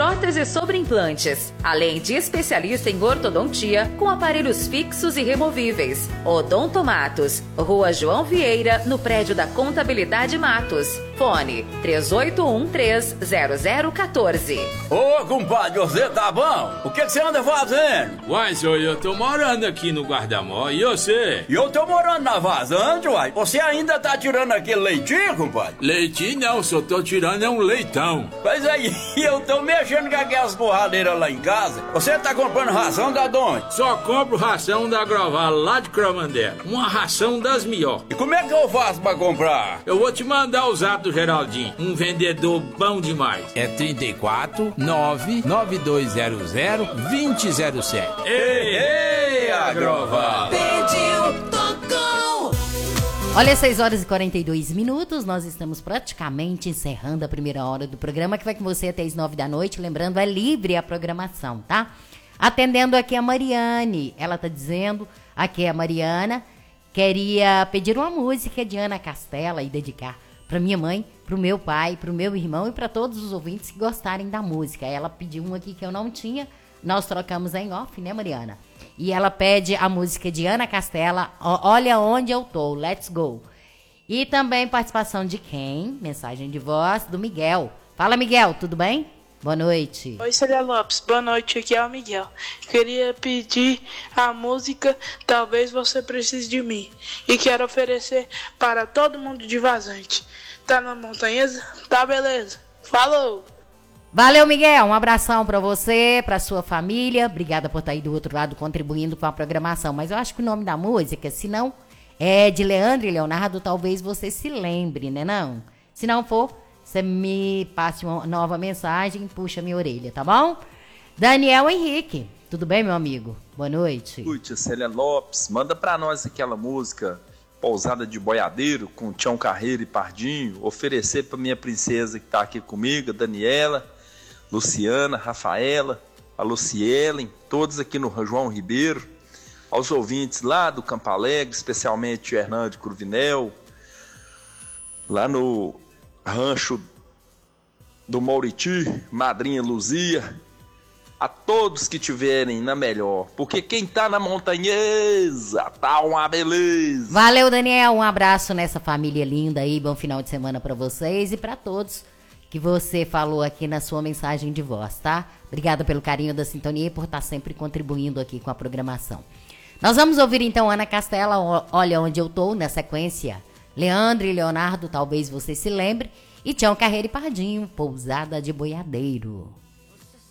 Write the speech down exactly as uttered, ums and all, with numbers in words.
próteses sobre implantes, além de especialista em ortodontia com aparelhos fixos e removíveis. Odontomatos, Rua João Vieira, no prédio da Contabilidade Matos. Fone três oito um três zero zero um quatro. Ô, compadre, você tá bom? O que, que você anda fazendo? Uai, senhor, eu tô morando aqui no Guarda-Mó, e você? E eu tô morando na vazante, uai. Você ainda tá tirando aquele leitinho, compadre? Leitinho não, só tô tirando é um leitão. Pois aí, eu tô mexendo com aquelas borradeiras lá em casa. Você tá comprando ração da onde? Só compro ração da Groval, lá de Cromandela. Uma ração das melhores. E como é que eu faço pra comprar? Eu vou te mandar o zap do Geraldinho, um vendedor bom demais. É trinta e quatro, nove nove dois zero zero, dois zero zero sete. Ei, ei, Agroval! Pediu, tocou! Olha, seis horas e quarenta e dois minutos, nós estamos praticamente encerrando a primeira hora do programa, que vai com você até as nove da noite. Lembrando, é livre a programação, tá? Atendendo aqui a Mariane, ela tá dizendo, aqui é a Mariana, queria pedir uma música de Ana Castela e dedicar para minha mãe, para o meu pai, para o meu irmão e para todos os ouvintes que gostarem da música. Ela pediu uma aqui que eu não tinha, nós trocamos em off, né, Mariana? E ela pede a música de Ana Castela, Olha Onde Eu Tô, Let's Go. E também participação de quem? Mensagem de voz do Miguel. Fala, Miguel, tudo bem? Boa noite. Oi, Célia Lopes, boa noite, aqui é o Miguel. Queria pedir a música Talvez Você Precise de Mim e quero oferecer para todo mundo de Vazante. Tá na montanhesa? Tá beleza. Falou! Valeu, Miguel. Um abração pra você, pra sua família. Obrigada por estar aí do outro lado contribuindo com a programação. Mas eu acho que o nome da música, se não é de Leandro e Leonardo, talvez você se lembre, né não? Se não for, você me passe uma nova mensagem, puxa minha orelha, tá bom? Daniel Henrique, tudo bem, meu amigo? Boa noite. Oi, tia Célia Lopes, manda pra nós aquela música Pousada de Boiadeiro, com Tião Carreiro e Pardinho, oferecer pra minha princesa que tá aqui comigo, Daniela, Luciana, Rafaela, a Lucielen, todos aqui no João Ribeiro, aos ouvintes lá do Campo Alegre, especialmente o Hernando Cruvinel, lá no rancho do Mauriti, Madrinha Luzia, a todos que tiverem na melhor, porque quem tá na montanhesa tá uma beleza. Valeu, Daniel, um abraço nessa família linda aí, bom final de semana pra vocês e pra todos que você falou aqui na sua mensagem de voz, tá? Obrigada pelo carinho da sintonia e por estar sempre contribuindo aqui com a programação. Nós vamos ouvir então Ana Castela, Olha Onde Eu Tô, na sequência Leandro e Leonardo, talvez você se lembre, e Tião Carreiro e Pardinho, Pousada de Boiadeiro.